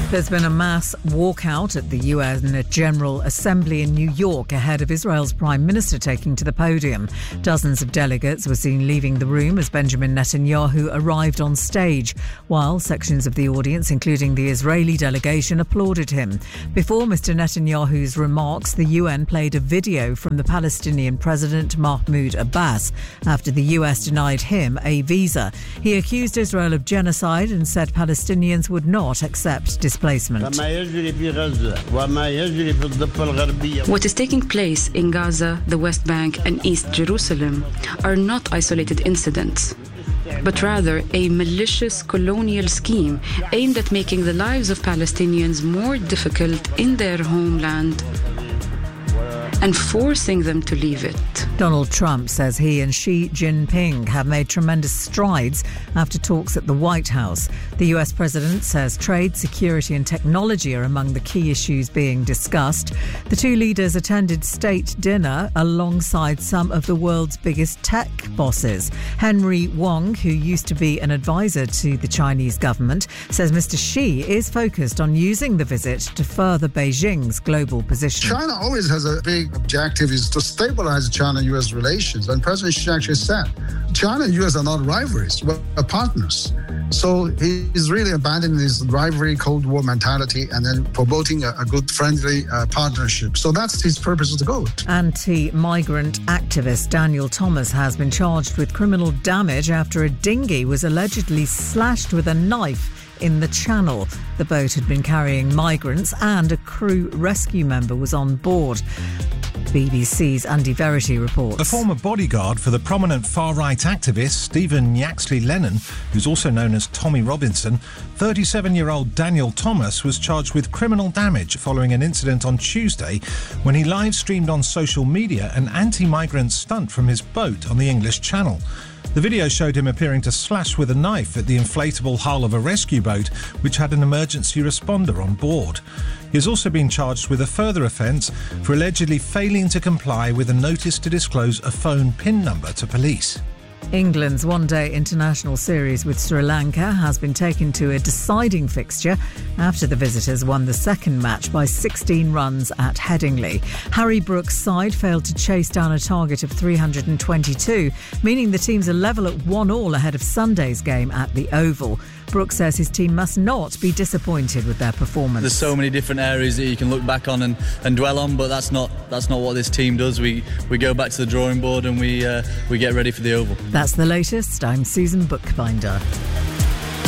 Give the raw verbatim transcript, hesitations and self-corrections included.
There's been a mass walkout at the U N General Assembly in New York ahead of Israel's Prime Minister taking to the podium. Dozens of delegates were seen leaving the room as Benjamin Netanyahu arrived on stage, while sections of the audience, including the Israeli delegation, applauded him. Before Mister Netanyahu's remarks, the U N played a video from the Palestinian President Mahmoud Abbas after the U S denied him a visa. He accused Israel of genocide and said Palestinians would not accept displacement. What is taking place in Gaza, the West Bank and East Jerusalem are not isolated incidents, but rather a malicious colonial scheme aimed at making the lives of Palestinians more difficult in their homeland and forcing them to leave it. Donald Trump says he and Xi Jinping have made tremendous strides after talks at the White House. The U S president says trade, security and technology are among the key issues being discussed. The two leaders attended state dinner alongside some of the world's biggest tech bosses. Henry Wong, who used to be an advisor to the Chinese government, says Mister Xi is focused on using the visit to further Beijing's global position. China always has a big objective is to stabilize China-U S relations. And President Xi actually said, China and U S are not rivalries, we're partners. So he's really abandoning this rivalry, Cold War mentality and then promoting a, a good, friendly uh, partnership. So that's his purpose to go. Anti-migrant activist Daniel Thomas has been charged with criminal damage after a dinghy was allegedly slashed with a knife in the Channel. The boat had been carrying migrants and a crew rescue member was on board. B B C's Andy Verity reports. The former bodyguard for the prominent far-right activist Stephen Yaxley Lennon, who's also known as Tommy Robinson, thirty-seven-year-old Daniel Thomas was charged with criminal damage following an incident on Tuesday when he live-streamed on social media an anti-migrant stunt from his boat on the English Channel. The video showed him appearing to slash with a knife at the inflatable hull of a rescue boat which had an emergency responder on board. He has also been charged with a further offence for allegedly failing to comply with a notice to disclose a phone PIN number to police. England's one-day international series with Sri Lanka has been taken to a deciding fixture after the visitors won the second match by sixteen runs at Headingley. Harry Brook's side failed to chase down a target of three hundred twenty-two, meaning the teams are level at one all ahead of Sunday's game at the Oval. Brook says his team must not be disappointed with their performance. There's so many different areas that you can look back on and, and dwell on, but that's not that's not what this team does. We we go back to the drawing board and we uh, we get ready for the Oval. That's the latest. I'm Susan Bookbinder.